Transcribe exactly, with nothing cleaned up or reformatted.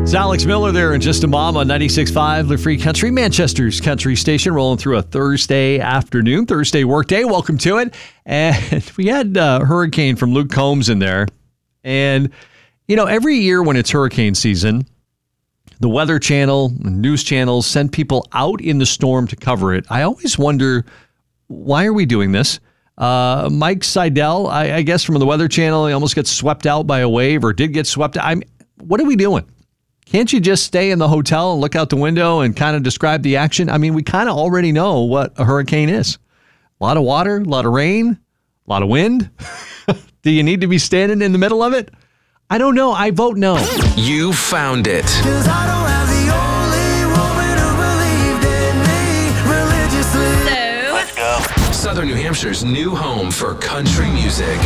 It's Alex Miller there and Just a Mom on ninety-six point five, the Free Country, Manchester's country station, rolling through a Thursday afternoon, Thursday workday. Welcome to it. And we had a hurricane from Luke Combs in there. And, you know, every year when it's hurricane season, the Weather Channel, news channels send people out in the storm to cover it. I always wonder, why are we doing this? Uh, Mike Seidel, I, I guess from the Weather Channel, he almost gets swept out by a wave or did get swept out. I'm, what are we doing? Can't you just stay in the hotel and look out the window and kind of describe the action? I mean, we kind of already know what a hurricane is. A lot of water, a lot of rain, a lot of wind. Do you need to be standing in the middle of it? I don't know. I vote no. You found it. So, Southern New Hampshire's new home for country music.